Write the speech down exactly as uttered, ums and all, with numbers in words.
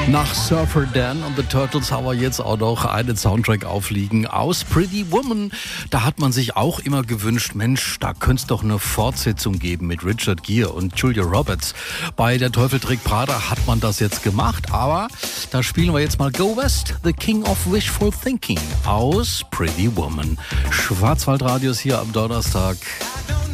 Nach Surfer Dan und The Turtles haben wir jetzt auch noch einen Soundtrack aufliegen aus Pretty Woman. Da hat man sich auch immer gewünscht, Mensch, da könnte es doch eine Fortsetzung geben mit Richard Gere und Julia Roberts. Bei Der Teufel trägt Prada hat man das jetzt gemacht, aber da spielen wir jetzt mal Go West, The King of Wishful Thinking aus Pretty Woman. Schwarzwaldradios hier am Donnerstag.